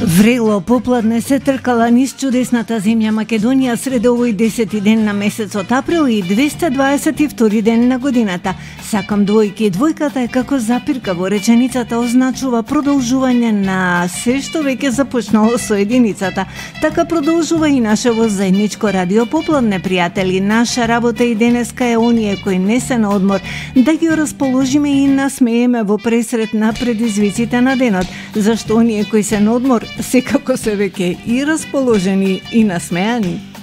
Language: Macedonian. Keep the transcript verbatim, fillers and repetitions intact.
Врело попладне се тркала низ чудесната земја Македонија сред овој десети ден на месецот април и двеста дваесет и втори ден на годината. Сакам двојки. Двојката е како запирка во реченицата, означува продолжување на се што веќе започнало со единицата. Така продолжува и нашево заедничко радио попладне, пријатели. Наша работа и денеска е оние кои не се на одмор, да ги расположиме и насмееме во пресрет на предизвиците на денот, зашто оние кои се на одмор секако се веќе и расположени и насмеани.